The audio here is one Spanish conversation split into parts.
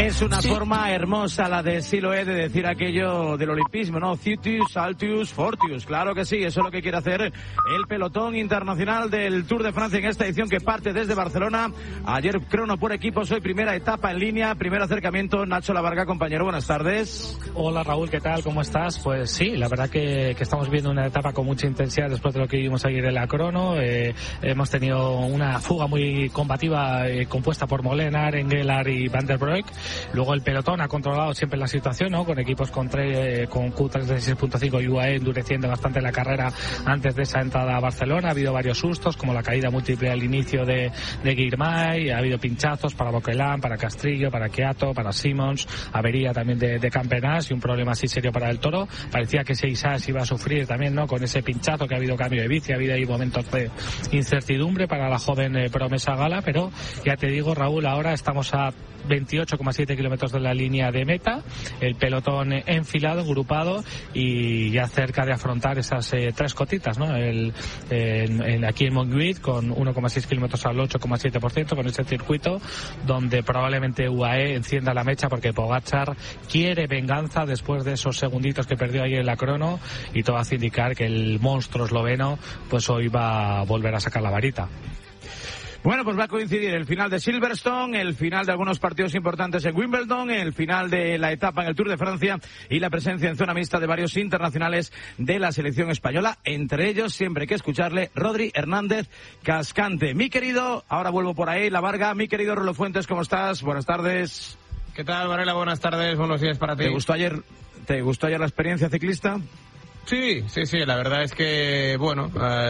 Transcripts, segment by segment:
Es una forma hermosa la de Siloé de decir aquello del olimpismo, ¿no? Citius, Altius, Fortius. Claro que sí, eso es lo que quiere hacer el pelotón internacional del Tour de Francia en esta edición que parte desde Barcelona. Ayer crono por equipos, hoy primera etapa en línea, primer acercamiento. Nacho Lavarga, compañero, buenas tardes. Hola Raúl, ¿qué tal? ¿Cómo estás? Pues sí, la verdad que estamos viendo una etapa con mucha intensidad después de lo que vimos ayer en la crono. Hemos tenido una fuga muy combativa compuesta por Molenaar, Engelhard y Van der Broek. Luego el pelotón ha controlado siempre la situación, ¿no? Con equipos con Q3 de 6.5 y UAE endureciendo bastante la carrera antes de esa entrada a Barcelona. Ha habido varios sustos, como la caída múltiple al inicio de Girmay. Ha habido pinchazos para Boquelán, para Castrillo, para Quieto, para Simons. Avería también de Campenas y un problema así serio para el Toro. Parecía que Seixas iba a sufrir también, ¿no? Con ese pinchazo, que ha habido cambio de bici, ha habido ahí momentos de incertidumbre para la joven promesa gala, pero ya te digo, Raúl, ahora estamos a 28,7 kilómetros de la línea de meta, el pelotón enfilado, agrupado y ya cerca de afrontar esas tres cotitas, ¿no? Aquí en Montjuïc con 1,6 kilómetros al 8,7%, con ese circuito donde probablemente UAE encienda la mecha porque Pogačar quiere venganza después de esos segunditos que perdió ayer en la crono, y todo hace indicar que el monstruo esloveno pues hoy va a volver a sacar la varita. Bueno, pues va a coincidir el final de Silverstone, el final de algunos partidos importantes en Wimbledon, el final de la etapa en el Tour de Francia y la presencia en zona mixta de varios internacionales de la selección española. Entre ellos, siempre hay que escucharle, Rodri Hernández Cascante. Mi querido, ahora vuelvo por ahí, Lavarga, mi querido Rolo Fuentes, ¿cómo estás? Buenas tardes. ¿Qué tal, Varela? Buenas tardes, buenos días para ti. ¿Te gustó ayer la experiencia ciclista? Sí, la verdad es que, bueno,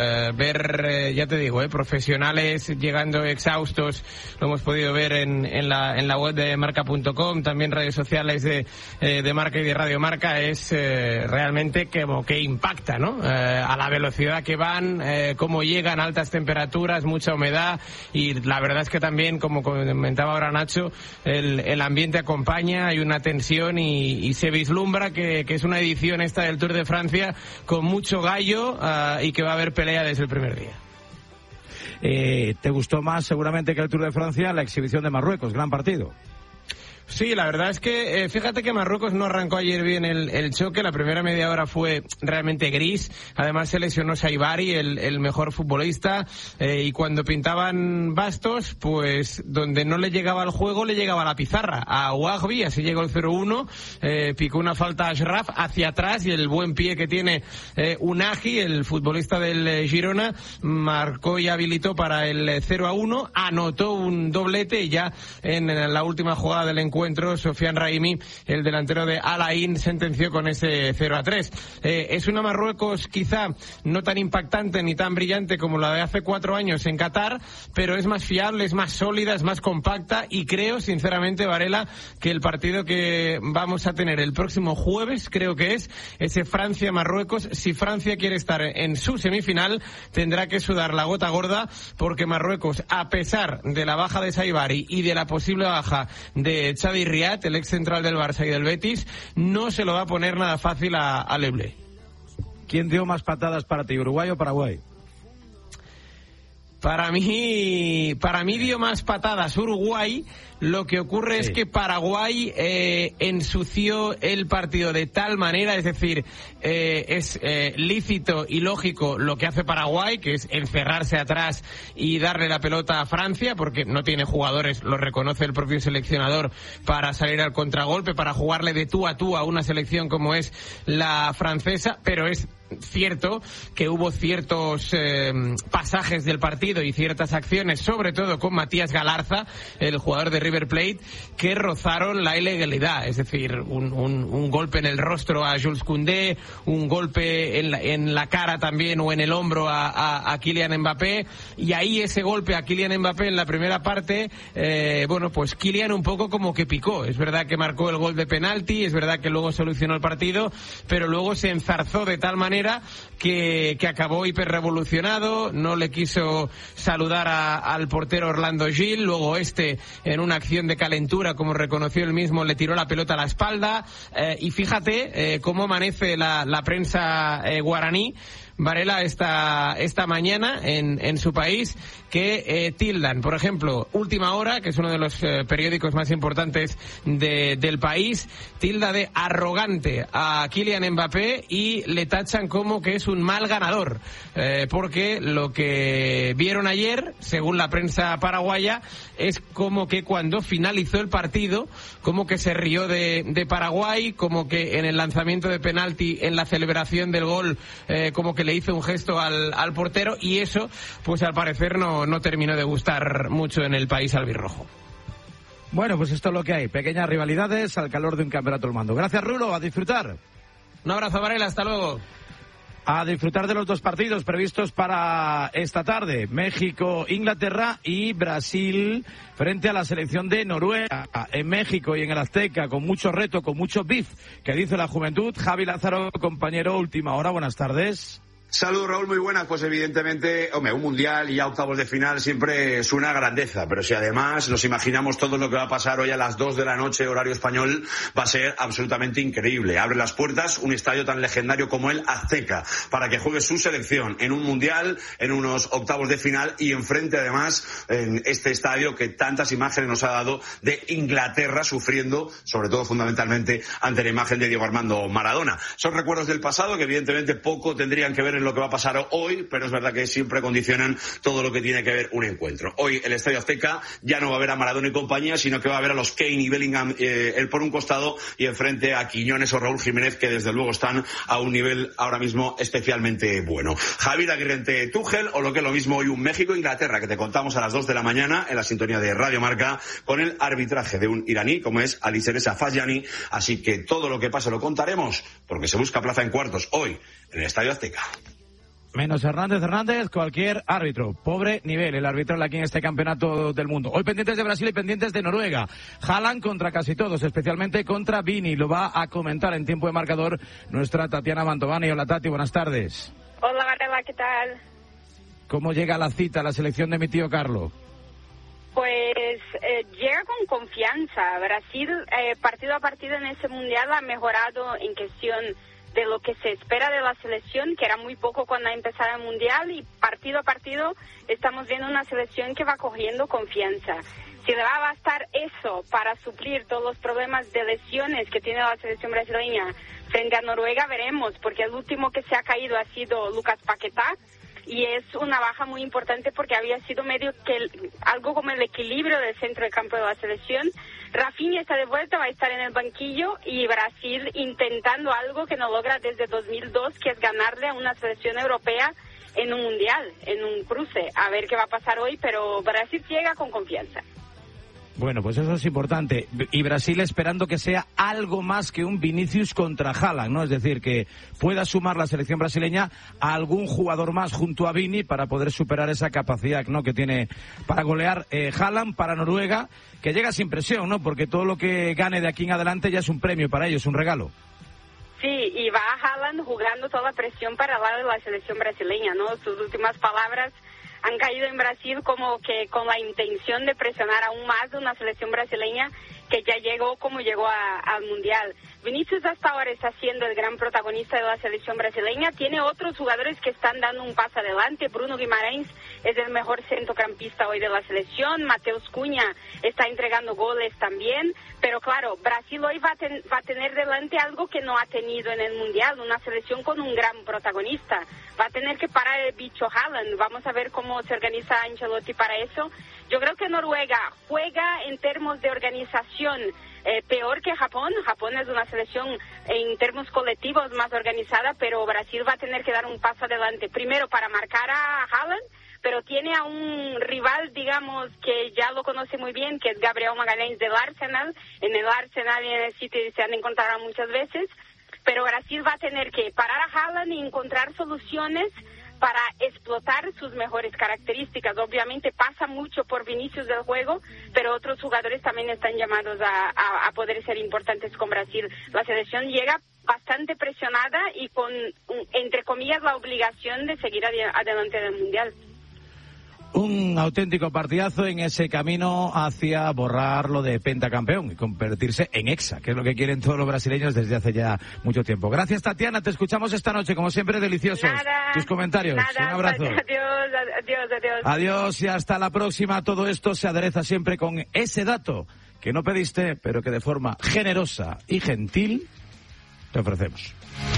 ver, ya te digo, profesionales llegando exhaustos, lo hemos podido ver en la web de marca.com, también redes sociales de Marca y de Radio Marca, es realmente como que impacta, ¿no? A la velocidad que van, cómo llegan, altas temperaturas, mucha humedad, y la verdad es que también, como comentaba ahora Nacho, el ambiente acompaña, hay una tensión y se vislumbra que es una edición esta del Tour de Francia con mucho gallo y que va a haber pelea desde el primer día. ¿Te gustó más seguramente que el Tour de Francia la exhibición de Marruecos? Gran partido. Sí, la verdad es que fíjate que Marruecos no arrancó ayer bien el choque. La primera media hora fue realmente gris. Además se lesionó Saibari, el mejor futbolista, y cuando pintaban bastos, pues donde no le llegaba el juego le llegaba la pizarra a Ouagbi. Así llegó el 0-1, picó una falta a Ashraf hacia atrás, y el buen pie que tiene Unagi, el futbolista del Girona, marcó y habilitó para el 0-1, anotó un doblete, y ya en la última jugada del encuentro Sofiane Raimi, el delantero de Al Ain, sentenció con ese 0-3. Es una Marruecos quizá no tan impactante ni tan brillante como la de hace 4 años en Qatar, pero es más fiable, es más sólida, es más compacta, y creo sinceramente, Varela, que el partido que vamos a tener el próximo jueves, creo que es ese Francia-Marruecos. Si Francia quiere estar en su semifinal, tendrá que sudar la gota gorda, porque Marruecos, a pesar de la baja de Saibari y de la posible baja de Xavi Riad, el ex central del Barça y del Betis, no se lo va a poner nada fácil a Leble. ¿Quién dio más patadas para ti, Uruguay o Paraguay? Para mí dio más patadas Uruguay. Lo que ocurre es que Paraguay ensució el partido de tal manera, es decir, es lícito y lógico lo que hace Paraguay, que es encerrarse atrás y darle la pelota a Francia, porque no tiene jugadores, lo reconoce el propio seleccionador, para salir al contragolpe, para jugarle de tú a una selección como es la francesa, pero es cierto que hubo ciertos pasajes del partido y ciertas acciones, sobre todo con Matías Galarza, el jugador de River Plate, que rozaron la ilegalidad, es decir, un golpe en el rostro a Jules Koundé, un golpe en la cara también, o en el hombro a Kylian Mbappé, y ahí ese golpe a Kylian Mbappé en la primera parte, bueno, pues Kylian un poco como que picó. Es verdad que marcó el gol de penalti, es verdad que luego solucionó el partido, pero luego se enzarzó de tal manera que acabó hiperrevolucionado, no le quiso saludar al portero Orlando Gil, luego en una acción de calentura, como reconoció él mismo, le tiró la pelota a la espalda, y fíjate cómo amanece la prensa guaraní, Varela esta mañana en su país, que tildan, por ejemplo, Última Hora, que es uno de los periódicos más importantes del país, tilda de arrogante a Kylian Mbappé y le tachan como que es un mal ganador, porque lo que vieron ayer, según la prensa paraguaya, es como que cuando finalizó el partido, como que se rió de Paraguay, como que en el lanzamiento de penalti, en la celebración del gol, como que le hizo un gesto al portero, y eso, pues al parecer no terminó de gustar mucho en el país albirrojo. Bueno, pues esto es lo que hay, pequeñas rivalidades al calor de un campeonato del mundo. Gracias, Rulo, a disfrutar. Un abrazo, Varela, hasta luego. A disfrutar de los dos partidos previstos para esta tarde, México-Inglaterra y Brasil frente a la selección de Noruega. En México y en el Azteca, con mucho reto, con mucho beef, que dice la juventud. Javi Lázaro, compañero, Última Hora, buenas tardes. Saludos, Raúl, muy buenas. Pues evidentemente, un mundial y ya octavos de final siempre es una grandeza, pero si además nos imaginamos todo lo que va a pasar hoy a las 2 de la noche, horario español, va a ser absolutamente increíble. Abre las puertas un estadio tan legendario como el Azteca, para que juegue su selección en un mundial, en unos octavos de final, y enfrente además en este estadio que tantas imágenes nos ha dado de Inglaterra sufriendo, sobre todo fundamentalmente ante la imagen de Diego Armando Maradona. Son recuerdos del pasado que evidentemente poco tendrían que ver en lo que va a pasar hoy, pero es verdad que siempre condicionan todo lo que tiene que ver un encuentro. Hoy el Estadio Azteca ya no va a ver a Maradona y compañía, sino que va a ver a los Kane y Bellingham él por un costado, y enfrente a Quiñones o Raúl Jiménez, que desde luego están a un nivel ahora mismo especialmente bueno. Javier Aguirre Tuchel, o lo que es lo mismo hoy un México-Inglaterra, que te contamos a las 2 de la mañana en la sintonía de Radio Marca, con el arbitraje de un iraní como es Alishereza Fajani. Así que todo lo que pase lo contaremos, porque se busca plaza en cuartos hoy en el Estadio Azteca. Menos Hernández, cualquier árbitro. Pobre nivel el arbitral aquí en este campeonato del mundo. Hoy pendientes de Brasil y pendientes de Noruega. Haaland contra casi todos, especialmente contra Vini. Lo va a comentar en tiempo de marcador nuestra Tatiana Mantovani. Hola, Tati, buenas tardes. Hola, Varela, ¿qué tal? ¿Cómo llega la cita, la selección de mi tío Carlo? Pues llega con confianza. Brasil, partido a partido en ese mundial, ha mejorado en cuestión de lo que se espera de la selección, que era muy poco cuando empezara el mundial, y partido a partido estamos viendo una selección que va cogiendo confianza. Si le va a bastar eso para suplir todos los problemas de lesiones que tiene la selección brasileña frente a Noruega, veremos, porque el último que se ha caído ha sido Lucas Paquetá, y es una baja muy importante porque había sido medio que algo como el equilibrio del centro de campo de la selección. Rafinha está de vuelta, va a estar en el banquillo, y Brasil intentando algo que no logra desde 2002, que es ganarle a una selección europea en un mundial, en un cruce. A ver qué va a pasar hoy, pero Brasil llega con confianza. Bueno, pues eso es importante. Y Brasil esperando que sea algo más que un Vinicius contra Haaland, ¿no? Es decir, que pueda sumar la selección brasileña a algún jugador más junto a Vini para poder superar esa capacidad, ¿no?, que tiene para golear Haaland, para Noruega, que llega sin presión, ¿no? Porque todo lo que gane de aquí en adelante ya es un premio para ellos, un regalo. Sí, y va a Haaland jugando toda la presión para el lado de la selección brasileña, ¿no? Sus últimas palabras han caído en Brasil como que con la intención de presionar aún más de una selección brasileña que ya llegó como llegó al Mundial. Vinicius hasta ahora está siendo el gran protagonista de la selección brasileña. Tiene otros jugadores que están dando un paso adelante. Bruno Guimarães es el mejor centrocampista hoy de la selección. Mateus Cunha está entregando goles también. Pero claro, Brasil hoy va a tener delante algo que no ha tenido en el Mundial, una selección con un gran protagonista. Va a tener que parar el bicho Haaland. Vamos a ver cómo se organiza Ancelotti para eso. Yo creo que Noruega juega en términos de organización peor que Japón. Japón es una selección en términos colectivos más organizada, pero Brasil va a tener que dar un paso adelante. Primero para marcar a Haaland, pero tiene a un rival, digamos, que ya lo conoce muy bien, que es Gabriel Magalhães del Arsenal. En el Arsenal y en el City se han encontrado muchas veces, pero Brasil va a tener que parar a Haaland y encontrar soluciones para explotar sus mejores características. Obviamente pasa mucho por Vinicius del juego, pero otros jugadores también están llamados a poder ser importantes con Brasil. La selección llega bastante presionada y con, entre comillas, la obligación de seguir adelante del Mundial. Un auténtico partidazo en ese camino hacia borrar lo de pentacampeón y convertirse en hexa, que es lo que quieren todos los brasileños desde hace ya mucho tiempo. Gracias, Tatiana, te escuchamos esta noche, como siempre, deliciosos tus comentarios. Un abrazo. Adiós. Adiós y hasta la próxima. Todo esto se adereza siempre con ese dato que no pediste, pero que de forma generosa y gentil te ofrecemos.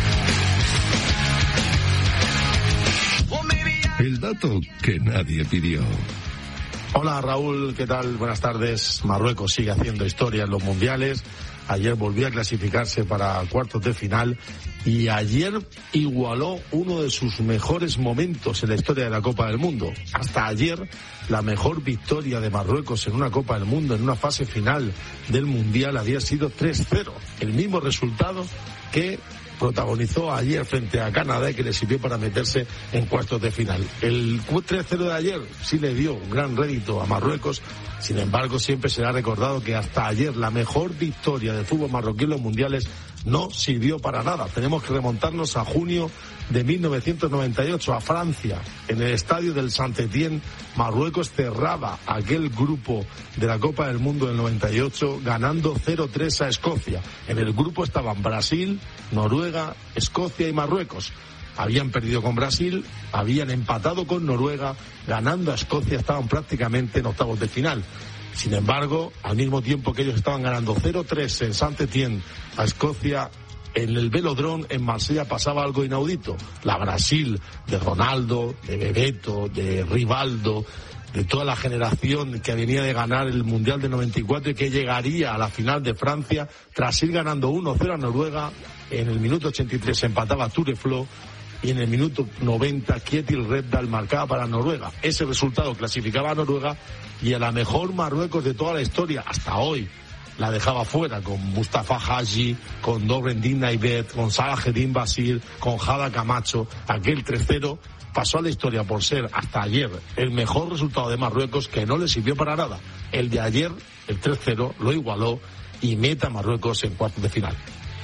El dato que nadie pidió. Hola Raúl, ¿qué tal? Buenas tardes. Marruecos sigue haciendo historia en los mundiales. Ayer volvió a clasificarse para cuartos de final y ayer igualó uno de sus mejores momentos en la historia de la Copa del Mundo. Hasta ayer la mejor victoria de Marruecos en una Copa del Mundo, en una fase final del mundial, había sido 3-0. El mismo resultado que protagonizó ayer frente a Canadá y que le sirvió para meterse en cuartos de final. El 3-0 de ayer sí le dio un gran rédito a Marruecos. Sin embargo, siempre será recordado que hasta ayer la mejor victoria del fútbol marroquí en los mundiales no sirvió para nada. Tenemos que remontarnos a junio de 1998, a Francia, en el estadio del Saint-Étienne. Marruecos cerraba aquel grupo de la Copa del Mundo del 98 ganando 0-3 a Escocia. En el grupo estaban Brasil, Noruega, Escocia y Marruecos. Habían perdido con Brasil, habían empatado con Noruega, ganando a Escocia, estaban prácticamente en octavos de final. Sin embargo, al mismo tiempo que ellos estaban ganando 0-3 en Saint-Étienne a Escocia, en el Velodrome en Marsella pasaba algo inaudito. La Brasil de Ronaldo, de Bebeto, de Rivaldo, de toda la generación que venía de ganar el Mundial de 94 y que llegaría a la final de Francia tras ir ganando 1-0 a Noruega. En el minuto 83 empataba Tureflo y en el minuto 90 Kjetil Rekdal marcaba para Noruega. Ese resultado clasificaba a Noruega y a la mejor Marruecos de toda la historia hasta hoy la dejaba fuera, con Mustafa Hadji, con Dobrendin Naibet, con Salaheddin Basir, con Jada Camacho. Aquel 3-0 pasó a la historia por ser hasta ayer el mejor resultado de Marruecos, que no le sirvió para nada. El de ayer, el 3-0, lo igualó y mete a Marruecos en cuartos de final.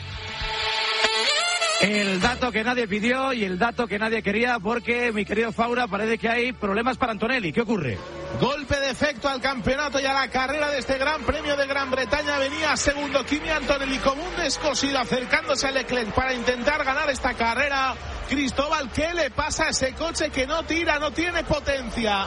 El dato que nadie pidió y el dato que nadie quería, porque, mi querido Faura, parece que hay problemas para Antonelli. ¿Qué ocurre? Golpe de efecto al campeonato y a la carrera de este Gran Premio de Gran Bretaña. Venía segundo Kimi Antonelli como un descosido acercándose a Leclerc para intentar ganar esta carrera. Cristóbal, ¿qué le pasa a ese coche que no tira, no tiene potencia?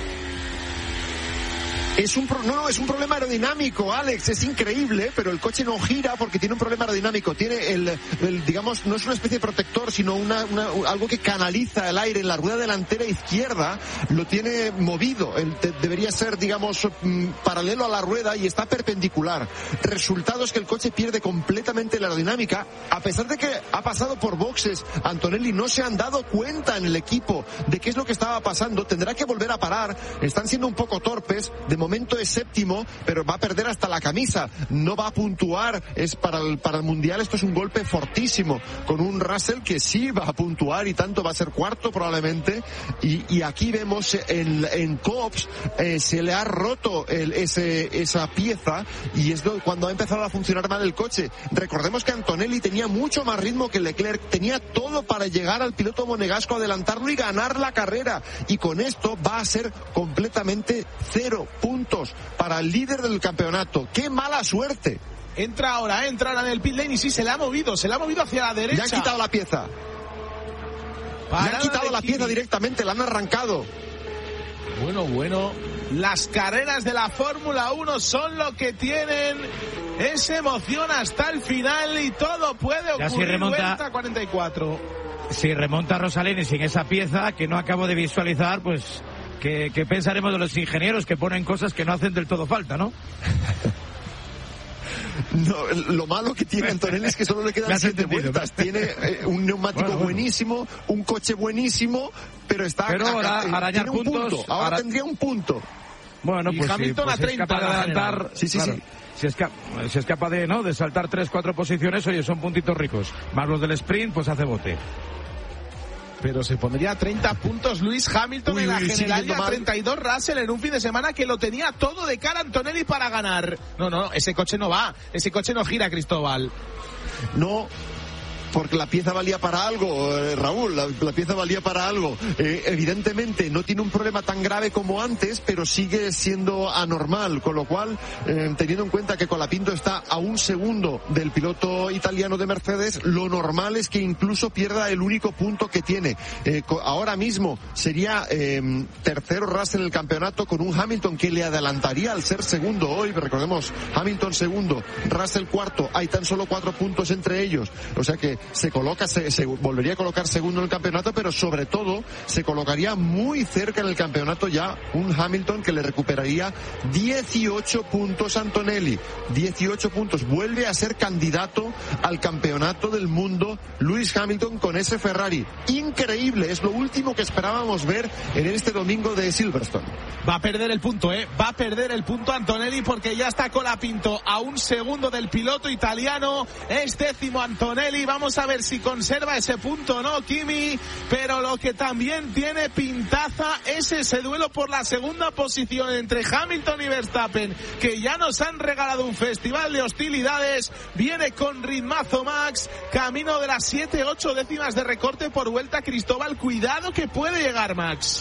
Es un problema aerodinámico, Alex, es increíble, pero el coche no gira porque tiene un problema aerodinámico. Tiene el digamos, no es una especie de protector, sino algo que canaliza el aire en la rueda delantera izquierda, lo tiene movido. Debería ser, digamos, paralelo a la rueda y está perpendicular. Resultado es que el coche pierde completamente la aerodinámica. A pesar de que ha pasado por boxes, Antonelli no se han dado cuenta en el equipo de qué es lo que estaba pasando. Tendrá que volver a parar. Están siendo un poco torpes. De momento es séptimo, pero va a perder hasta la camisa, no va a puntuar. Es para el Mundial, esto es un golpe fortísimo, con un Russell que sí va a puntuar y tanto, va a ser cuarto probablemente, y aquí vemos en Cops se le ha roto esa pieza y es cuando ha empezado a funcionar mal el coche. Recordemos que Antonelli tenía mucho más ritmo que Leclerc, tenía todo para llegar al piloto monegasco, adelantarlo y ganar la carrera, y con esto va a ser completamente 0 puntos para el líder del campeonato. ¡Qué mala suerte! Entra ahora en el pit lane y sí, se le ha movido hacia la derecha. Le han quitado la pieza. Le han quitado la pieza directamente, la han arrancado. Bueno, las carreras de la Fórmula 1 son lo que tienen. Es emoción hasta el final y todo puede ocurrir. Si remonta, vuelta 44. Si remonta Rosalini sin esa pieza que no acabo de visualizar, pues ¿qué pensaremos de los ingenieros que ponen cosas que no hacen del todo falta, no? No, lo malo que tiene Antonelli es que solo le quedan 7 vueltas. Tiene un neumático buenísimo, un coche buenísimo, pero arañar tiene puntos. Punto. Ahora tendría un punto. Bueno, y pues Hamilton a 30 es capaz de adelantar. Sí. Si es capaz de saltar 3-4 posiciones, oye, son puntitos ricos. Más los del sprint, pues hace bote. Pero se pondría 30 puntos Lewis Hamilton en la general y a 32 Russell en un fin de semana que lo tenía todo de cara a Antonelli para ganar. No, ese coche no va, ese coche no gira, Cristóbal. No, porque la pieza valía para algo, Raúl, la pieza valía para algo. Evidentemente no tiene un problema tan grave como antes, pero sigue siendo anormal, con lo cual, teniendo en cuenta que Colapinto está a un segundo del piloto italiano de Mercedes, lo normal es que incluso pierda el único punto que tiene. Ahora mismo sería tercero Russell en el campeonato, con un Hamilton que le adelantaría al ser segundo hoy. Recordemos, Hamilton segundo, Russell cuarto, hay tan solo 4 puntos entre ellos, o sea que se volvería a colocar segundo en el campeonato, pero sobre todo se colocaría muy cerca en el campeonato ya un Hamilton que le recuperaría 18 puntos a Antonelli. 18 puntos, vuelve a ser candidato al campeonato del mundo Lewis Hamilton con ese Ferrari. Increíble, es lo último que esperábamos ver en este domingo de Silverstone. Va a perder el punto, va a perder el punto Antonelli, porque ya está Colapinto a un segundo del piloto italiano. Es décimo Antonelli, vamos a ver si conserva ese punto o no, Kimi, pero lo que también tiene pintaza es ese duelo por la segunda posición entre Hamilton y Verstappen, que ya nos han regalado un festival de hostilidades. Viene con ritmazo Max, camino de las 7-8 décimas de recorte por vuelta. Cristóbal, cuidado que puede llegar Max.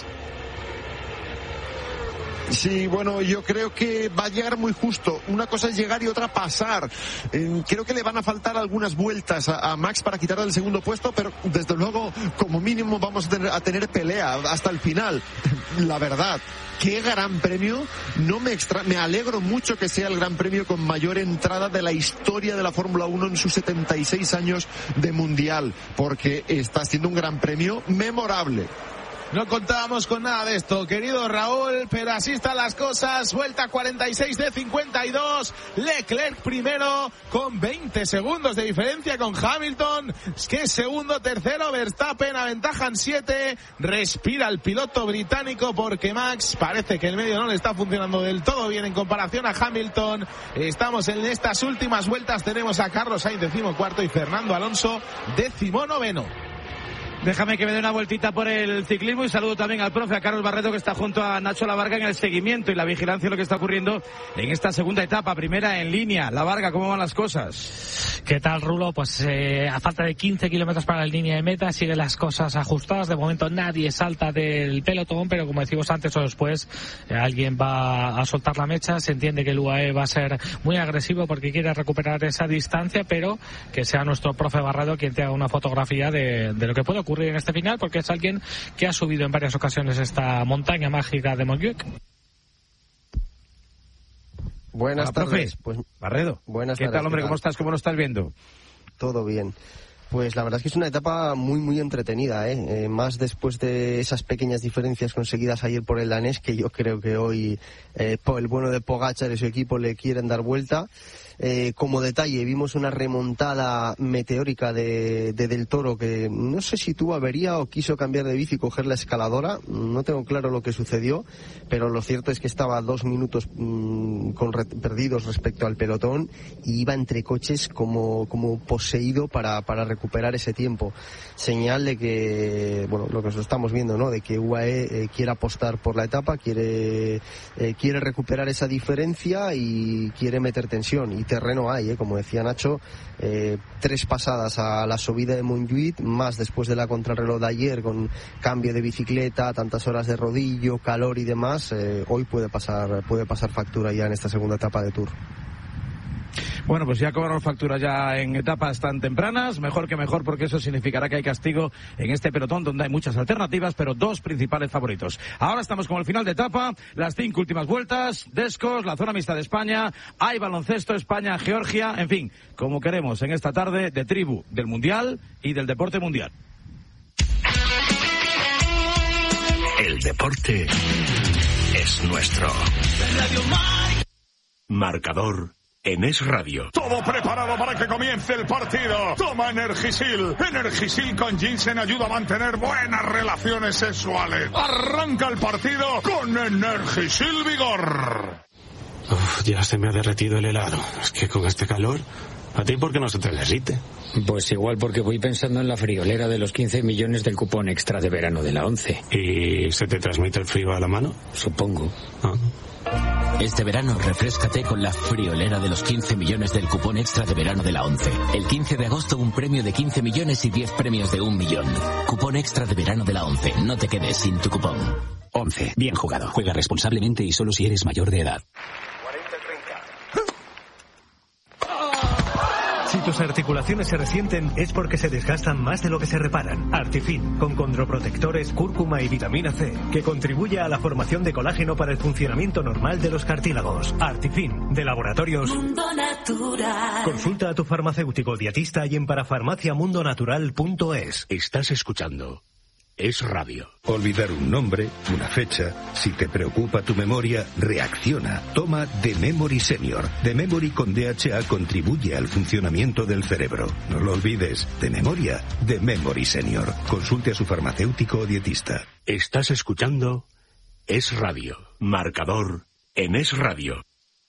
Sí, bueno, yo creo que va a llegar muy justo. Una cosa es llegar y otra pasar. Creo que le van a faltar algunas vueltas a Max para quitarle el segundo puesto, pero desde luego, como mínimo, vamos a tener pelea hasta el final. La verdad, qué gran premio. Me alegro mucho que sea el gran premio con mayor entrada de la historia de la Fórmula 1 en sus 76 años de mundial, porque está siendo un gran premio memorable. No contábamos con nada de esto, querido Raúl, pero así están las cosas. Vuelta 46 de 52. Leclerc primero con 20 segundos de diferencia con Hamilton, que es segundo, tercero Verstappen, aventajan 7. Respira el piloto británico porque Max parece que el medio no le está funcionando del todo bien en comparación a Hamilton. Estamos en estas últimas vueltas, tenemos a Carlos Sainz 14º y Fernando Alonso 19º. Déjame que me dé una vueltita por el ciclismo y saludo también al profe, a Carlos Barreto, que está junto a Nacho Lavarga en el seguimiento y la vigilancia de lo que está ocurriendo en esta segunda etapa, primera en línea. Lavarga, ¿cómo van las cosas? ¿Qué tal, Rulo? Pues a falta de 15 kilómetros para la línea de meta, siguen las cosas ajustadas. De momento nadie salta del pelotón, pero como decimos antes o después, alguien va a soltar la mecha. Se entiende que el UAE va a ser muy agresivo porque quiere recuperar esa distancia, pero que sea nuestro profe Barreto quien te haga una fotografía de lo que puede ocurrir en este final, porque es alguien que ha subido en varias ocasiones esta montaña mágica de Montjuic. Buenas tardes, profe. Pues Barredo. Buenas ¿Qué tardes, tal, hombre? ¿Cómo estás? ¿Cómo lo estás viendo? Todo bien. Pues la verdad es que es una etapa muy muy entretenida, más después de esas pequeñas diferencias conseguidas ayer por el danés, que yo creo que hoy el bueno de Pogačar y su equipo le quieren dar vuelta. Como detalle, vimos una remontada meteórica de Del Toro, que no sé si tuvo avería o quiso cambiar de bici y coger la escaladora. No tengo claro lo que sucedió, pero lo cierto es que estaba 2 minutos perdidos respecto al pelotón y iba entre coches como poseído para recuperar ese tiempo. Señal de que, bueno, lo que estamos viendo, ¿no? De que UAE quiere apostar por la etapa, quiere recuperar esa diferencia y quiere meter tensión. Y terreno hay, como decía Nacho, 3 pasadas a la subida de Montjuic, más después de la contrarreloj de ayer con cambio de bicicleta, tantas horas de rodillo, calor y demás. Hoy puede pasar factura ya en esta segunda etapa de Tour. Bueno, pues ya cobramos factura ya en etapas tan tempranas, mejor que mejor, porque eso significará que hay castigo en este pelotón donde hay muchas alternativas, pero 2 principales favoritos. Ahora estamos con el final de etapa, las 5 últimas vueltas, Descos, la zona mixta de España, hay baloncesto, España, Georgia, en fin, como queremos en esta tarde de tribu del Mundial y del deporte mundial. El deporte es nuestro. Marcador en Es Radio. Todo preparado para que comience el partido. Toma Energisil. Energisil con ginseng ayuda a mantener buenas relaciones sexuales. Arranca el partido con Energisil Vigor. Uf, ya se me ha derretido el helado. Es que con este calor, ¿a ti por qué no se te derrite? Pues igual porque voy pensando en la friolera de los 15 millones del cupón extra de verano de la 11. ¿Y se te transmite el frío a la mano? Supongo. Ah. Este verano refréscate con la friolera de los 15 millones del cupón extra de verano de la 11. El 15 de agosto un premio de 15 millones y 10 premios de 1 millón. Cupón extra de verano de la 11. No te quedes sin tu cupón. 11. Bien jugado. Juega responsablemente y solo si eres mayor de edad. Si tus articulaciones se resienten es porque se desgastan más de lo que se reparan. Artifin, con condroprotectores, cúrcuma y vitamina C, que contribuye a la formación de colágeno para el funcionamiento normal de los cartílagos. Artifin, de Laboratorios Mundo Natural. Consulta a tu farmacéutico dietista y en parafarmaciamundonatural.es. Estás escuchando Es Radio. Olvidar un nombre, una fecha. Si te preocupa tu memoria, reacciona. Toma The Memory Senior. The Memory con DHA contribuye al funcionamiento del cerebro. No lo olvides. De memoria, The Memory Senior. Consulte a su farmacéutico o dietista. Estás escuchando Es Radio. Marcador en Es Radio.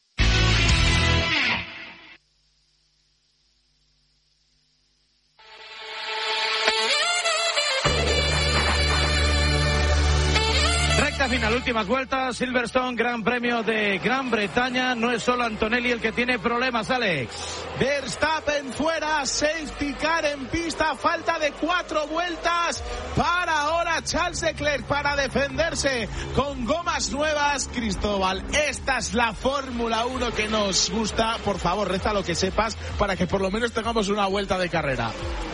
Final, últimas vueltas, Silverstone, Gran Premio de Gran Bretaña. No es solo Antonelli el que tiene problemas, Alex. Verstappen fuera, safety car en pista, falta de 4 vueltas para ahora Charles Leclerc para defenderse con gomas nuevas. Cristóbal, esta es la Fórmula 1 que nos gusta. Por favor, reza lo que sepas para que por lo menos tengamos una vuelta de carrera.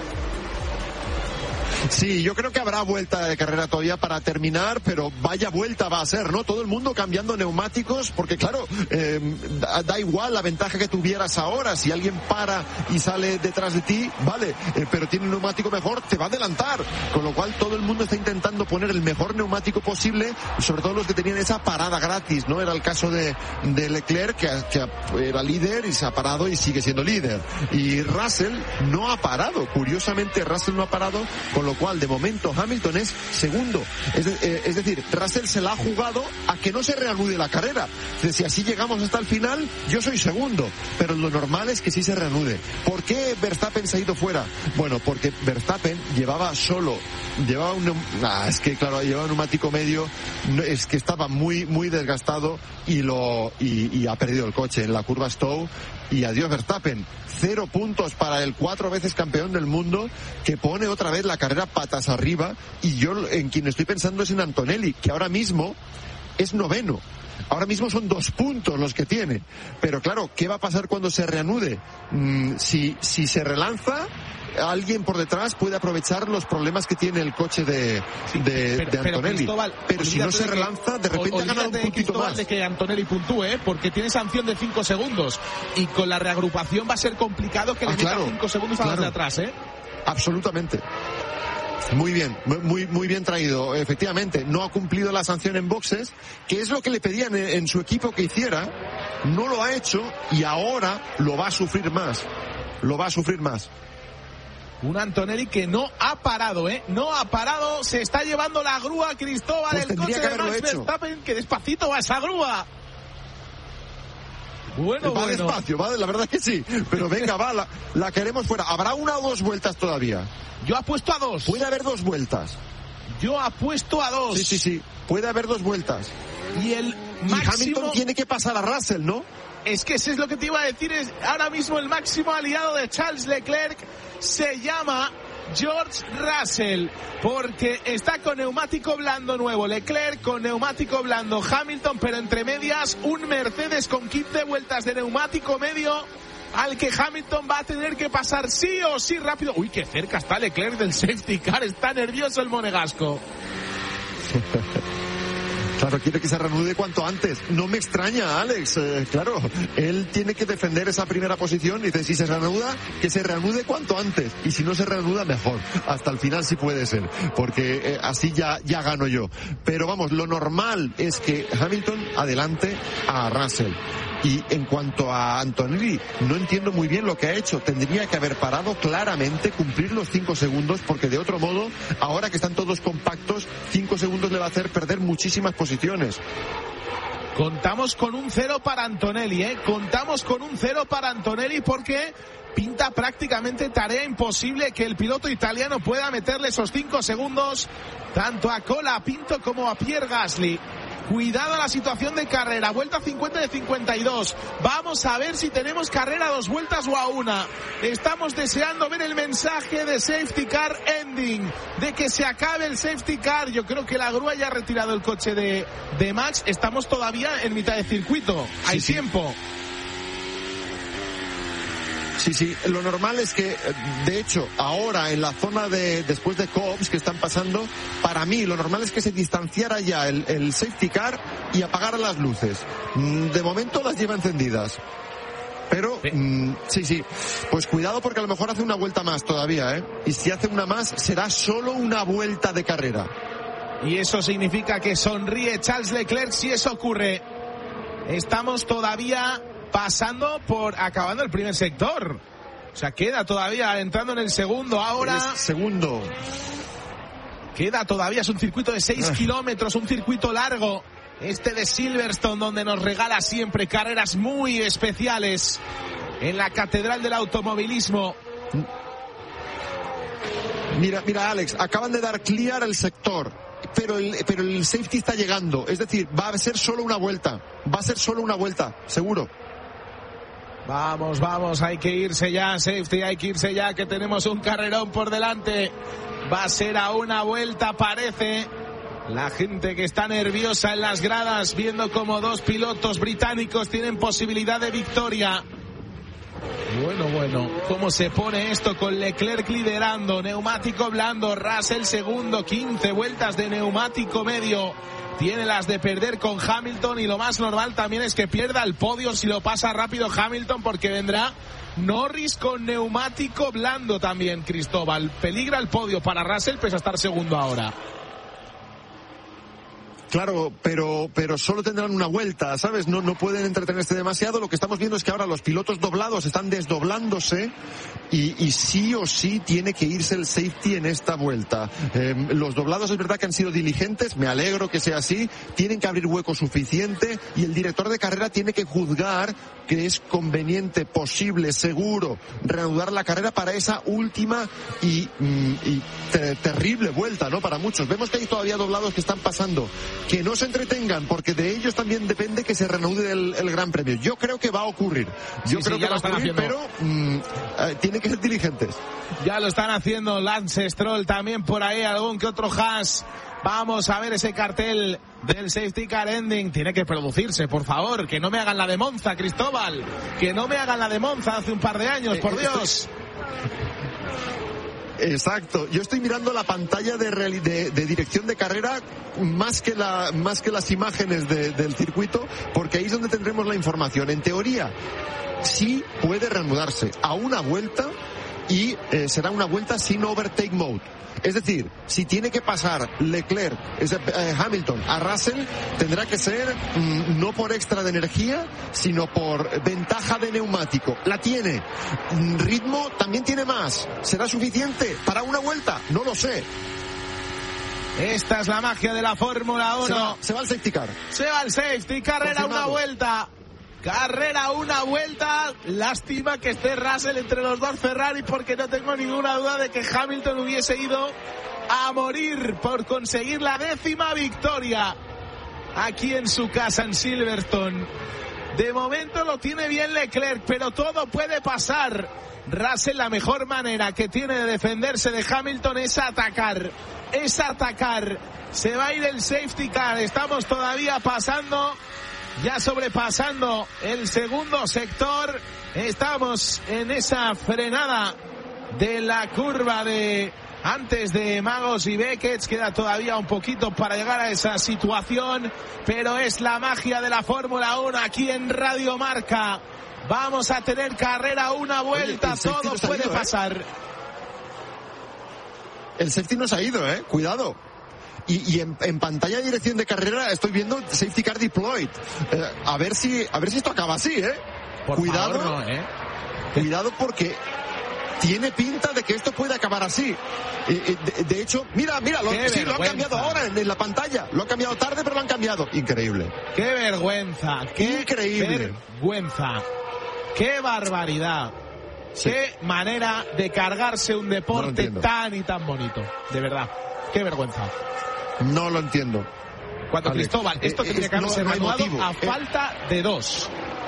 Sí, yo creo que habrá vuelta de carrera todavía para terminar, pero vaya vuelta va a ser, ¿no? Todo el mundo cambiando neumáticos, porque claro, da igual la ventaja que tuvieras ahora. Si alguien para y sale detrás de ti, vale, pero tiene un neumático mejor, te va a adelantar. Con lo cual todo el mundo está intentando poner el mejor neumático posible, sobre todo los que tenían esa parada gratis, ¿no? Era el caso de Leclerc, que era líder y se ha parado y sigue siendo líder. Y Russell no ha parado, curiosamente Russell no ha parado, con lo cual de momento Hamilton es segundo. Es decir, Russell se la ha jugado a que no se reanude la carrera. Si así llegamos hasta el final, yo soy segundo, pero lo normal es que sí se reanude. ¿Por qué Verstappen se ha ido fuera? Bueno, porque Verstappen llevaba un neumático medio, es que estaba muy desgastado y ha perdido el coche en la curva Stowe. Y adiós Verstappen, 0 puntos para el 4 veces campeón del mundo, que pone otra vez la carrera patas arriba. Y yo en quien estoy pensando es en Antonelli, que ahora mismo es noveno. Ahora mismo son 2 puntos los que tiene. Pero claro, ¿qué va a pasar cuando se reanude? Si se relanza, alguien por detrás puede aprovechar los problemas que tiene el coche de Antonelli. Pero si no se relanza, de repente ha ganado un puntito más. De que Antonelli puntúe, porque tiene sanción de 5 segundos. Y con la reagrupación va a ser complicado que le meta 5 segundos a los de atrás, ¿eh? Absolutamente. Muy bien, muy bien traído. Efectivamente, no ha cumplido la sanción en boxes, que es lo que le pedían en su equipo que hiciera. No lo ha hecho y ahora lo va a sufrir más. Un Antonelli que no ha parado, no ha parado, se está llevando la grúa, Cristóbal, pues el coche de Max Verstappen, que despacito va esa grúa. Va despacio, va, la verdad que sí, pero venga, va, la queremos fuera. ¿Habrá 1 o 2 vueltas todavía? Yo apuesto a 2. Puede haber 2 vueltas. Yo apuesto a 2. Sí, puede haber 2 vueltas. Y Hamilton tiene que pasar a Russell, ¿no? Es que eso es lo que te iba a decir, es ahora mismo el máximo aliado de Charles Leclerc se llama George Russell, porque está con neumático blando nuevo Leclerc, con neumático blando Hamilton, pero entre medias un Mercedes con 15 vueltas de neumático medio al que Hamilton va a tener que pasar sí o sí rápido. Uy, qué cerca está Leclerc del safety car, está nervioso el monegasco. Claro, quiere que se reanude cuanto antes. No me extraña, Alex. Claro, él tiene que defender esa primera posición. Dice, si se reanuda, que se reanude cuanto antes. Y si no se reanuda, mejor. Hasta el final sí puede ser. Porque así ya gano yo. Pero vamos, lo normal es que Hamilton adelante a Russell. Y en cuanto a Antonelli, no entiendo muy bien lo que ha hecho. Tendría que haber parado claramente, cumplir los 5 segundos, porque de otro modo, ahora que están todos compactos, 5 segundos le va a hacer perder muchísimas posiciones. Contamos con un 0 para Antonelli, Contamos con un 0 para Antonelli porque pinta prácticamente tarea imposible que el piloto italiano pueda meterle esos 5 segundos tanto a Colapinto como a Pierre Gasly. Cuidado la situación de carrera. Vuelta 50 de 52. Vamos a ver si tenemos carrera a 2 vueltas o a 1. Estamos deseando ver el mensaje de safety car ending, de que se acabe el safety car. Yo creo que la grúa ya ha retirado el coche de Max. Estamos todavía en mitad de circuito. Hay tiempo. Sí, lo normal es que, de hecho, ahora en la zona después de Cobbs que están pasando, para mí lo normal es que se distanciara ya el safety car y apagara las luces. De momento las lleva encendidas. Pero, sí, pues cuidado porque a lo mejor hace una vuelta más todavía, ¿eh? Y si hace una más, será solo una vuelta de carrera. Y eso significa que sonríe Charles Leclerc si eso ocurre. Estamos todavía acabando el primer sector. O sea, queda todavía entrando en el segundo ahora. Segundo. Queda todavía, es un circuito de 6 kilómetros, un circuito largo. Este de Silverstone, donde nos regala siempre carreras muy especiales en la catedral del automovilismo. Mira, Alex, acaban de dar clear el sector. Pero el safety está llegando. Es decir, va a ser solo una vuelta. Seguro. Vamos, hay que irse ya, safety, hay que irse ya, que tenemos un carrerón por delante. Va a ser a una vuelta, parece. La gente que está nerviosa en las gradas, viendo como 2 pilotos británicos tienen posibilidad de victoria. Bueno, ¿cómo se pone esto con Leclerc liderando? Neumático blando, Russell segundo, 15 vueltas de neumático medio. Tiene las de perder con Hamilton y lo más normal también es que pierda el podio si lo pasa rápido Hamilton, porque vendrá Norris con neumático blando también, Cristóbal. Peligra el podio para Russell pese a estar segundo ahora. Claro, pero solo tendrán una vuelta, ¿sabes? No pueden entretenerse demasiado. Lo que estamos viendo es que ahora los pilotos doblados están desdoblándose y sí o sí tiene que irse el safety en esta vuelta. Los doblados es verdad que han sido diligentes, me alegro que sea así, tienen que abrir hueco suficiente y el director de carrera tiene que juzgar que es conveniente, posible, seguro reanudar la carrera para esa última y terrible vuelta, ¿no? Para muchos. Vemos que hay todavía doblados que están pasando. Que no se entretengan, porque de ellos también depende que se reanude el Gran Premio. Yo creo que va a ocurrir. Pero tienen que ser diligentes. Ya lo están haciendo. Lance Stroll también por ahí, algún que otro Haas. Vamos a ver ese cartel del safety car ending. Tiene que producirse, por favor. Que no me hagan la de Monza, Cristóbal. Que no me hagan la de Monza hace un par de años, por Dios. Exacto. Yo estoy mirando la pantalla de dirección de carrera más que las imágenes del circuito, porque ahí es donde tendremos la información. En teoría, sí puede reanudarse a una vuelta y será una vuelta sin overtake mode. Es decir, si tiene que pasar Hamilton a Russell, tendrá que ser no por extra de energía, sino por ventaja de neumático. La tiene. Ritmo también tiene más. ¿Será suficiente para una vuelta? No lo sé. Esta es la magia de la Fórmula 1. Se va el safety car. Se va el safety, carrera una vuelta. Carrera una vuelta. Lástima que esté Russell entre los dos Ferrari, porque no tengo ninguna duda de que Hamilton hubiese ido a morir por conseguir la 10ª victoria aquí en su casa en Silverstone. De momento lo tiene bien Leclerc, pero todo puede pasar. Russell, la mejor manera que tiene de defenderse de Hamilton es atacar. Se va a ir el safety car. Estamos todavía pasando, ya sobrepasando el segundo sector. Estamos en esa frenada de la curva de antes de Magos y Beckett. Queda todavía un poquito para llegar a esa situación, pero es la magia de la Fórmula 1 aquí en Radio Marca. Vamos a tener carrera una vuelta. Oye, todo puede pasar. El safety nos ha ido, cuidado. Y en pantalla de dirección de carrera estoy viendo safety car deployed. A ver si esto acaba así, Cuidado, favor, no, Cuidado, porque tiene pinta de que esto puede acabar así. De hecho, mira, lo han cambiado ahora en la pantalla. Lo han cambiado tarde, pero lo han cambiado. Increíble. ¡Qué vergüenza! Increíble. Vergüenza. ¡Qué barbaridad! Sí. ¡Qué manera de cargarse un deporte tan y tan bonito! De verdad, qué vergüenza. No lo entiendo. cuando Alex, Cristóbal, esto tendría que haberse reanudado a falta de 2.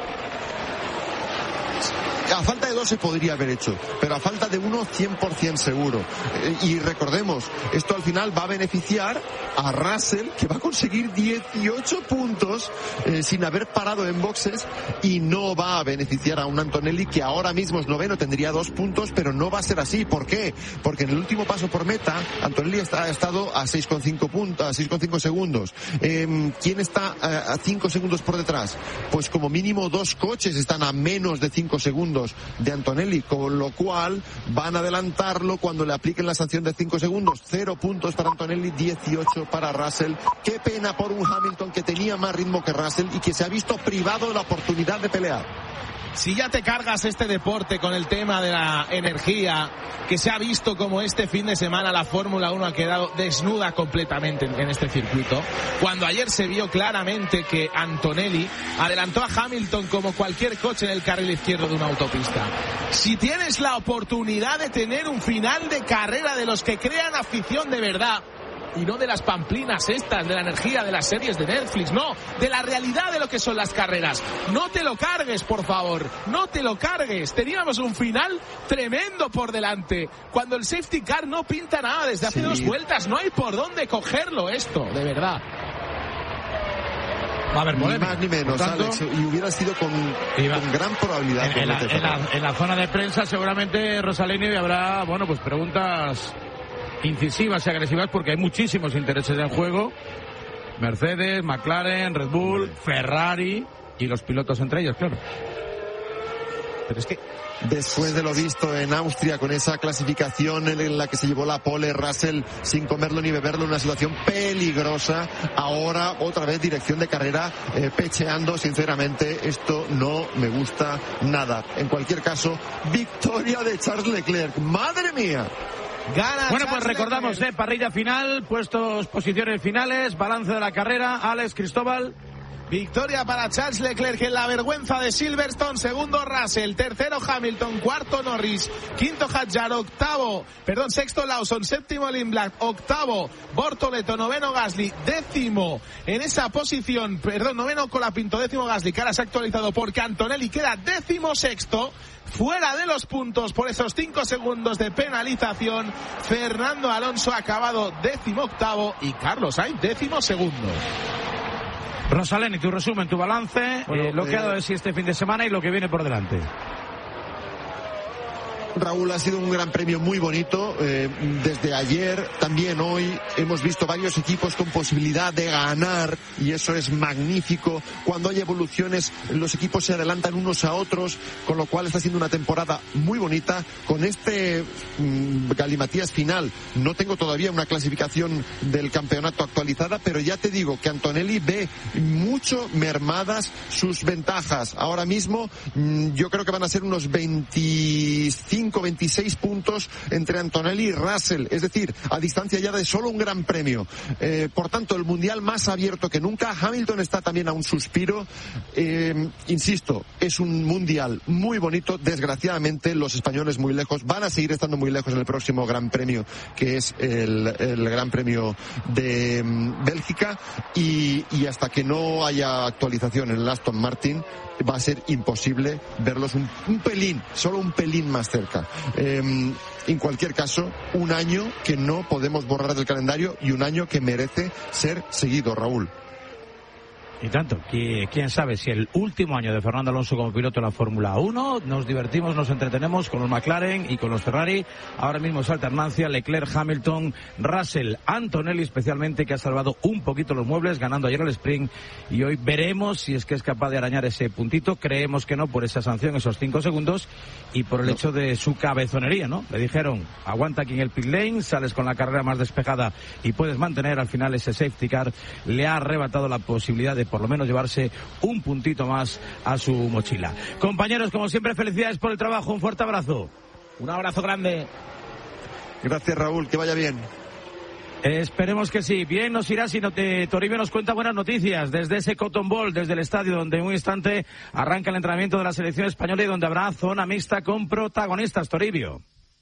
A falta de 2 se podría haber hecho, pero a falta de 1, 100% seguro. Y recordemos, esto al final va a beneficiar a Russell, que va a conseguir 18 puntos sin haber parado en boxes, y no va a beneficiar a un Antonelli que ahora mismo es noveno, tendría 2 puntos, pero no va a ser así. ¿Por qué? Porque en el último paso por meta, Antonelli ha estado a 6,5 puntos, a 6,5 segundos. ¿Quién está a 5 segundos por detrás? Pues como mínimo 2 coches están a menos de 5 segundos de Antonelli, con lo cual van a adelantarlo cuando le apliquen la sanción de 5 segundos. 0 puntos para Antonelli, 18 para Russell. Qué pena por un Hamilton que tenía más ritmo que Russell y que se ha visto privado de la oportunidad de pelear. Si ya te cargas este deporte con el tema de la energía, que se ha visto como este fin de semana la Fórmula 1 ha quedado desnuda completamente en este circuito, cuando ayer se vio claramente que Antonelli adelantó a Hamilton como cualquier coche en el carril izquierdo de una autopista. Si tienes la oportunidad de tener un final de carrera de los que crean afición de verdad, y no de las pamplinas estas, de la energía de las series de Netflix, no, de la realidad de lo que son las carreras. No te lo cargues, por favor, no te lo cargues. Teníamos un final tremendo por delante, cuando el safety car no pinta nada desde hace 2 vueltas, no hay por dónde cogerlo esto, de verdad. Va a haber polémica. Ni más ni menos, tanto, Alex, y hubiera sido con gran probabilidad. En la zona de prensa seguramente, Rosalini, habrá, bueno, pues preguntas incisivas y agresivas, porque hay muchísimos intereses en juego. Mercedes, McLaren, Red Bull, Ferrari y los pilotos entre ellos, claro. Pero es que después de lo visto en Austria, con esa clasificación en la que se llevó la pole Russell sin comerlo ni beberlo, una situación peligrosa, ahora otra vez dirección de carrera pecheando, sinceramente esto no me gusta nada. En cualquier caso, victoria de Charles Leclerc, ¡madre mía! Gana bueno, pues Charles recordamos, parrilla final, posiciones finales, balance de la carrera. Alex, Cristóbal. Victoria para Charles Leclerc en la vergüenza de Silverstone, segundo Russell, tercero Hamilton, cuarto Norris, quinto Hadjar, sexto Lawson, séptimo Lindblad, octavo Bortoleto, noveno Gasly, décimo en esa posición, noveno Colapinto, décimo Gasly, que ahora se ha actualizado porque Antonelli queda décimo sexto, fuera de los puntos por esos 5 segundos de penalización. Fernando Alonso ha acabado 18º y Carlos Sainz 12º. Rosalén, y tu resumen, tu balance, lo que ha dado de sí este fin de semana y lo que viene por delante. Raúl, ha sido un gran premio muy bonito. Desde ayer, también hoy, hemos visto varios equipos con posibilidad de ganar, y eso es magnífico. Cuando hay evoluciones, los equipos se adelantan unos a otros, con lo cual está siendo una temporada muy bonita. Con este galimatías final, no tengo todavía una clasificación del campeonato actualizada, pero ya te digo que Antonelli ve mucho mermadas sus ventajas. Ahora mismo, yo creo que van a ser unos 26 puntos entre Antonelli y Russell, es decir, a distancia ya de solo un gran premio. Por tanto, el mundial más abierto que nunca. Hamilton está también a un suspiro. Insisto, es un mundial muy bonito. Desgraciadamente, los españoles muy lejos, van a seguir estando muy lejos en el próximo gran premio, que es el gran premio de Bélgica, y hasta que no haya actualización en el Aston Martin, va a ser imposible verlos un pelín, solo un pelín más cerca. En cualquier caso, un año que no podemos borrar del calendario y un año que merece ser seguido, Raúl. Y tanto, quién sabe si el último año de Fernando Alonso como piloto en la Fórmula 1, nos divertimos, nos entretenemos con los McLaren y con los Ferrari. Ahora mismo es alternancia Leclerc, Hamilton, Russell, Antonelli especialmente, que ha salvado un poquito los muebles ganando ayer el sprint, y hoy veremos si es que es capaz de arañar ese puntito. Creemos que no, por esa sanción, esos 5 segundos, y por el hecho de su cabezonería, ¿no? Le dijeron, aguanta aquí en el pit lane, sales con la carrera más despejada y puedes mantener. Al final ese safety car le ha arrebatado la posibilidad de por lo menos llevarse un puntito más a su mochila. Compañeros, como siempre, felicidades por el trabajo, un fuerte abrazo. Un abrazo grande. Gracias, Raúl, que vaya bien. Esperemos que sí. Bien nos irá si Toribio nos cuenta buenas noticias desde ese Cotton Bowl, desde el estadio donde en un instante arranca el entrenamiento de la selección española y donde habrá zona mixta con protagonistas. Toribio.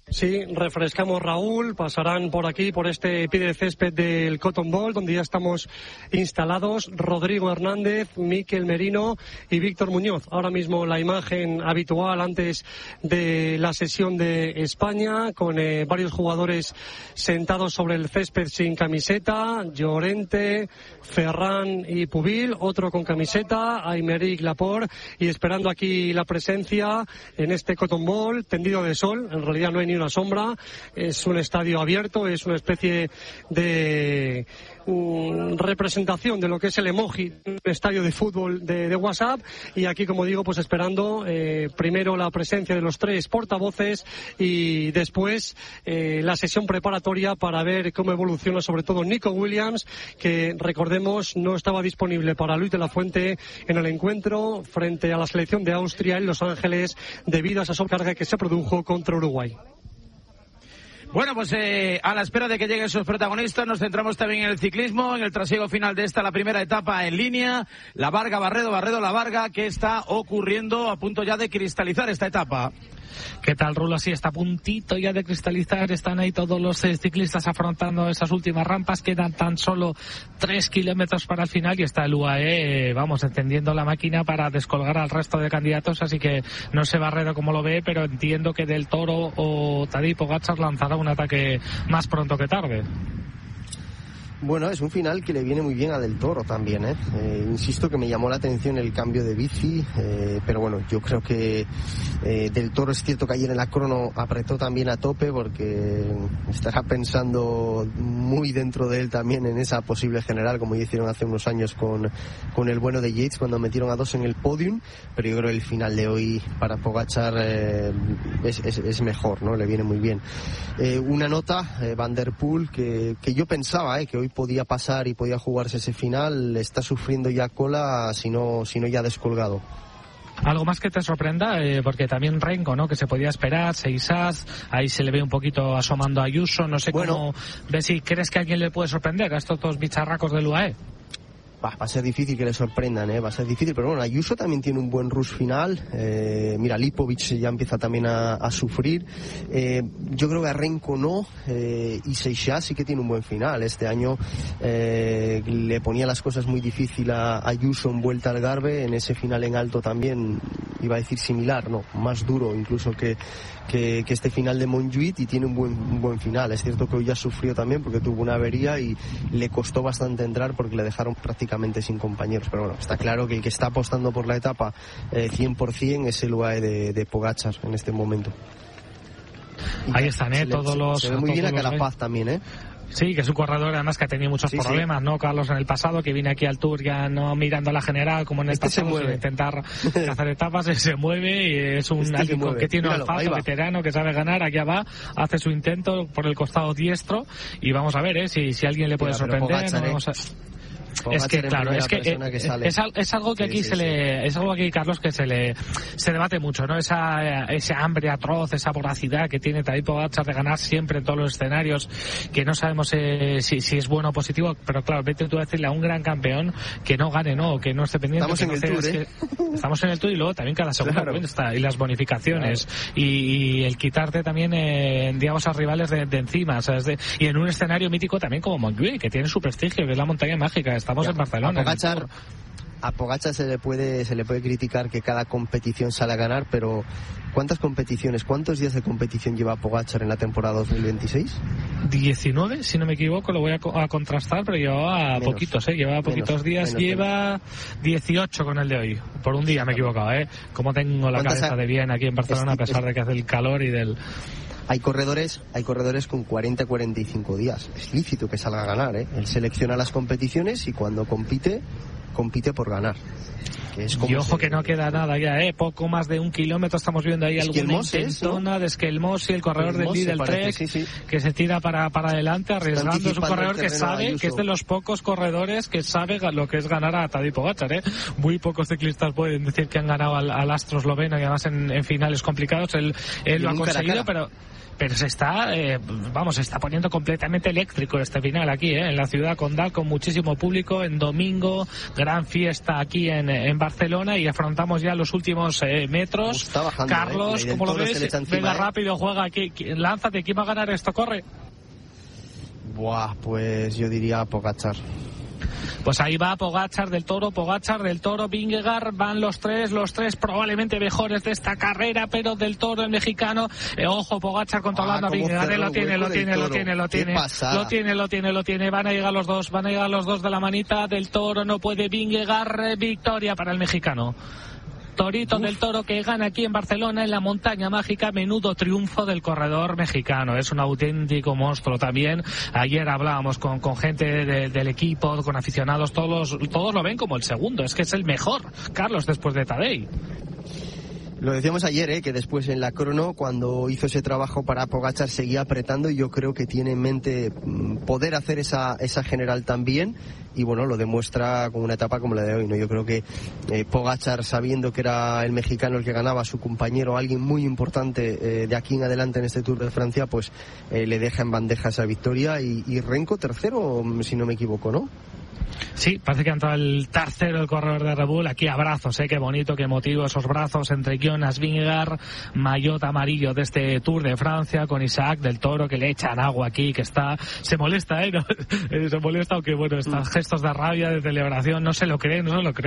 Sí, refrescamos, Raúl, pasarán por aquí, por este pie de césped del Cotton Bowl, donde ya estamos instalados Rodrigo Hernández, Mikel Merino y Víctor Muñoz. Ahora mismo la imagen habitual antes de la sesión de España, con varios jugadores sentados sobre el césped sin camiseta, Llorente, Ferran y Pubil, otro con camiseta, Aymeric Laporte, y esperando aquí la presencia en este Cotton Bowl, tendido de sol. En realidad no hay ni una sombra, es un estadio abierto, es una especie de representación de lo que es el emoji, un estadio de fútbol de WhatsApp, y aquí, como digo, pues esperando primero la presencia de los 3 portavoces y después la sesión preparatoria para ver cómo evoluciona sobre todo Nico Williams, que recordemos no estaba disponible para Luis de la Fuente en el encuentro frente a la selección de Austria en Los Ángeles debido a esa sobrecarga que se produjo contra Uruguay. Bueno, pues a la espera de que lleguen sus protagonistas, nos centramos también en el ciclismo, en el trasiego final de la primera etapa en línea. La Varga, Barredo, La Varga, ¿qué está ocurriendo a punto ya de cristalizar esta etapa? ¿Qué tal, Rulo? Sí, está a puntito ya de cristalizar. Están ahí todos los ciclistas afrontando esas últimas rampas. Quedan tan solo 3 kilómetros para el final y está el UAE, encendiendo la máquina para descolgar al resto de candidatos. Así que no sé Barredo cómo lo ve, pero entiendo que Del Toro o Tadej Pogačar lanzará un ataque más pronto que tarde. Bueno, es un final que le viene muy bien a Del Toro también, insisto que me llamó la atención el cambio de bici, pero bueno, yo creo que Del Toro es cierto que ayer en la crono apretó también a tope porque estará pensando muy dentro de él también en esa posible general, como hicieron hace unos años con el bueno de Yates cuando metieron a 2 en el podium, pero yo creo que el final de hoy para Pogačar es mejor, ¿no? Le viene muy bien. Una nota, Van der Poel, que yo pensaba que hoy podía pasar y podía jugarse ese final, está sufriendo ya cola, si no ya descolgado. ¿Algo más que te sorprenda? Porque también Renko, ¿no? Que se podía esperar, Seisaz, ahí se le ve un poquito asomando a Ayuso, no sé cómo ves, si crees que alguien le puede sorprender a estos 2 bicharracos del UAE. Va a ser difícil que le sorprendan, va a ser difícil, pero bueno, Ayuso también tiene un buen rush final, mira, Lipovic ya empieza también a sufrir, yo creo que a Renko no, y Seisaz sí que tiene un buen final. Este año le ponía las cosas muy difícil a Ayuso en Vuelta al Algarve, en ese final en alto también, iba a decir similar, no, más duro incluso que este final de Montjuïc, y tiene un buen final. Es cierto que hoy ya sufrió también porque tuvo una avería y le costó bastante entrar porque le dejaron prácticamente sin compañeros, pero bueno, está claro que el que está apostando por la etapa 100% es el UAE de Pogačar en este momento. Y ahí están, todos los... Se ve muy bien a Carapaz también, Sí, que es un corredor además que ha tenido muchos problemas, ¿no, Carlos? En el pasado, que viene aquí al Tour ya no mirando a la general como en el pasado, sino intentar hacer etapas, se mueve y es un alguien que tiene un olfato veterano que sabe ganar. Aquí va, hace su intento por el costado diestro y vamos a ver si alguien le puede sorprender. Es que claro, es que es algo que aquí es algo aquí, Carlos, que se debate mucho, ¿no? Ese hambre atroz, esa voracidad que tiene Tadej Pogačar de ganar siempre en todos los escenarios, que no sabemos si es bueno o positivo, pero claro, vete tú a decirle a un gran campeón que no gane, ¿no? Que no esté pendiente. Estamos en el Tour, estamos en el Tour y luego también cada segunda vuelta y las bonificaciones y el quitarte también digamos a rivales de encima, ¿sabes? Y en un escenario mítico también como Montjuïc, que tiene su prestigio, que es la montaña mágica. Estamos en Barcelona. A Pogačar se le puede criticar que cada competición sale a ganar, pero ¿cuántos días de competición lleva Pogačar en la temporada 2026? 19, si no me equivoco, lo voy a contrastar, pero llevaba poquitos, llevaba poquitos días, lleva 18 con el de hoy. Por un día me he equivocado, Como tengo la cabeza de bien aquí en Barcelona, a pesar de que hace el calor y del... Hay corredores con 40-45 días. Es lícito que salga a ganar, Él selecciona las competiciones y cuando compite por ganar. Y ojo que no queda nada ya, poco más de 1 kilómetro estamos viendo ahí alguna intentona de Esquelmos y el corredor del Lidl Trek, que se tira para adelante arriesgando. Es un corredor que sabe, que es de los pocos corredores que sabe lo que es ganar a Tadej Pogačar, Muy pocos ciclistas pueden decir que han ganado al astro esloveno y además en finales complicados. Él lo ha conseguido, pero se está poniendo completamente eléctrico este final aquí, en la ciudad condal, con muchísimo público. En domingo, gran fiesta aquí en Barcelona, y afrontamos ya los últimos metros. Bajando, Carlos, ¿cómo lo ves? Venga, rápido, juega aquí, lánzate, ¿quién va a ganar esto? Corre. Buah, pues yo diría Pogačar. Pues ahí va Pogačar del Toro, Vingegaard, van los tres probablemente mejores de esta carrera, pero del Toro, el mexicano, ojo, Pogačar controlando a Vingegaard, lo tiene, van a llegar los dos de la manita del Toro, no puede Vingegaard, victoria para el mexicano. Torito del Toro, que gana aquí en Barcelona, en la montaña mágica. Menudo triunfo del corredor mexicano, es un auténtico monstruo. También ayer hablábamos con gente del equipo, con aficionados, todos lo ven como el segundo, es que es el mejor, Carlos, después de Tadej. Lo decíamos ayer, que después en la crono, cuando hizo ese trabajo para Pogačar, seguía apretando, y yo creo que tiene en mente poder hacer esa general también, y bueno, lo demuestra con una etapa como la de hoy, ¿no? Yo creo que Pogačar, sabiendo que era el mexicano el que ganaba, su compañero, alguien muy importante de aquí en adelante en este Tour de Francia, pues le deja en bandeja esa victoria, y Renko tercero, si no me equivoco, ¿no? Sí, parece que ha entrado el tercero, el corredor de Red Bull. Aquí abrazos, qué bonito, qué emotivo esos brazos entre Jonas Vingegaard, maillot amarillo de este Tour de Francia, con Isaac del Toro, que le echan agua aquí, que se molesta, se molesta, aunque bueno, estos gestos de rabia, de celebración, no se lo cree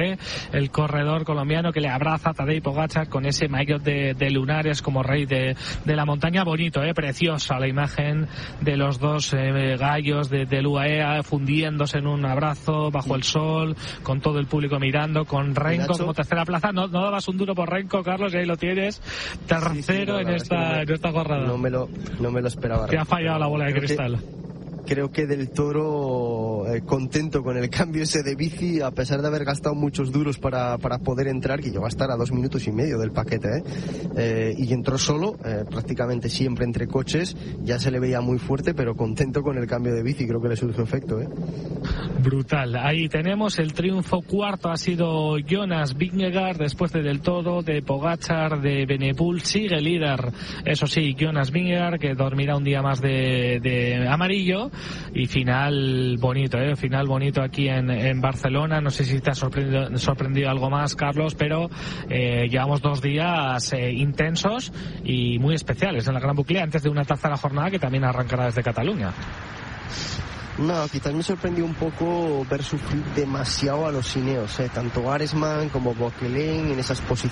el corredor colombiano, que le abraza a Tadej Pogačar con ese maillot de lunares como rey de la montaña. Bonito, preciosa la imagen de los dos gallos del UAE fundiéndose en un abrazo bajo el sol, con todo el público mirando, con Renko como tercera plaza. No dabas un duro por Renko, Carlos, y ahí lo tienes, tercero en esta jornada. No me lo esperaba. Te ha fallado la bola de cristal. Creo que del Toro contento con el cambio ese de bici, a pesar de haber gastado muchos duros para poder entrar, que llegó a estar a 2 minutos y medio del paquete, y entró solo, prácticamente siempre entre coches. Ya se le veía muy fuerte, pero contento con el cambio de bici, creo que le surgió efecto. Brutal. Ahí tenemos el triunfo. Cuarto ha sido Jonas Vingegaard, después de Del Toro, de Pogačar, de Benepul. Sigue líder, eso sí, Jonas Vingegaard, que dormirá un día más de amarillo. Y final bonito aquí en Barcelona. No sé si te ha sorprendido algo más, Carlos, pero llevamos 2 días intensos y muy especiales en la Gran Boucle, antes de una tercera jornada que también arrancará desde Cataluña. No, quizás me sorprendió un poco ver sufrir demasiado a los Ineos, tanto Aresman como Böckelen en esas posiciones